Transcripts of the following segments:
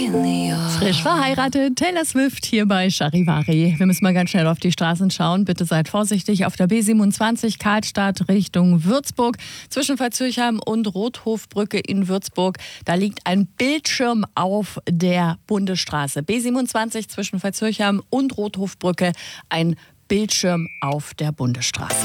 Frisch verheiratet, Taylor Swift hier bei Charivari. Wir müssen mal ganz schnell auf die Straßen schauen. Bitte seid vorsichtig auf der B27 Karlstadt Richtung Würzburg. Zwischen Veitshöchheim und Rothofbrücke in Würzburg. Da liegt ein Bildschirm auf der Bundesstraße. B27 zwischen Veitshöchheim und Rothofbrücke. Ein Bildschirm auf der Bundesstraße.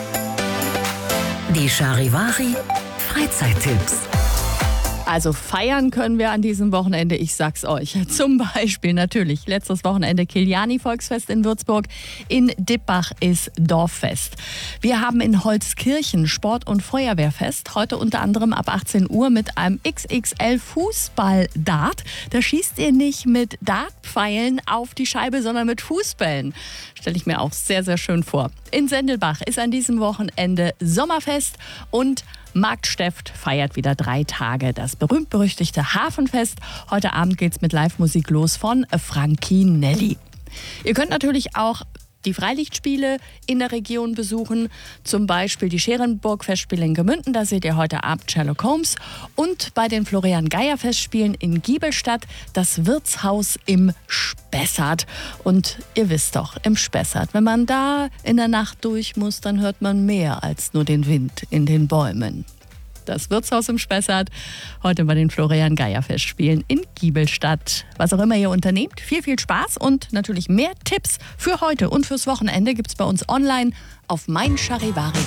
Die Charivari Freizeittipps. Also feiern können wir an diesem Wochenende, ich sag's euch. Zum Beispiel natürlich letztes Wochenende Kiliani-Volksfest in Würzburg. In Dippbach ist Dorffest. Wir haben in Holzkirchen Sport- und Feuerwehrfest. Heute unter anderem ab 18 Uhr mit einem XXL-Fußball-Dart. Da schießt ihr nicht mit Dartpfeilen auf die Scheibe, sondern mit Fußbällen. Stelle ich mir auch sehr, sehr schön vor. In Sendelbach ist an diesem Wochenende Sommerfest und Marktsteft feiert wieder 3 Tage das berühmt-berüchtigte Hafenfest. Heute Abend geht's mit Live-Musik los von Frankie Nelly. Ihr könnt natürlich auch die Freilichtspiele in der Region besuchen, zum Beispiel die Scherenburg-Festspiele in Gemünden, da seht ihr heute Abend Sherlock Holmes, und bei den Florian-Geyer-Festspielen in Giebelstadt das Wirtshaus im Spessart. Und ihr wisst doch, im Spessart, wenn man da in der Nacht durch muss, dann hört man mehr als nur den Wind in den Bäumen. Das Wirtshaus im Spessart, heute bei den Florian-Geyer-Festspielen in Giebelstadt. Was auch immer ihr unternehmt, viel, viel Spaß und natürlich mehr Tipps für heute und fürs Wochenende gibt's bei uns online auf meincharivari.de.